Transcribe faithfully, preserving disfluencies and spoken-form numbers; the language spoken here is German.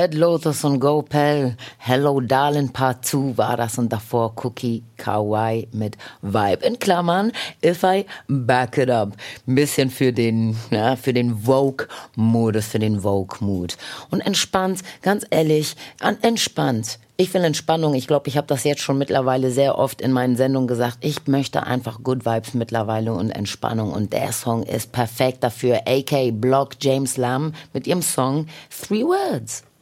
Red Lotus und Gopel, Hello Darling Part zwei war das und davor Cookie Kawaii mit Vibe in Klammern, If I Back It Up. Ein bisschen für den, ja, für den Vogue-Modus, für den Vogue-Mood. Und entspannt, ganz ehrlich, an, entspannt. Ich will Entspannung. Ich glaube, ich habe das jetzt schon mittlerweile sehr oft in meinen Sendungen gesagt. Ich möchte einfach Good Vibes mittlerweile und Entspannung. Und der Song ist perfekt dafür. A K Block James Lamb mit ihrem Song Three Words.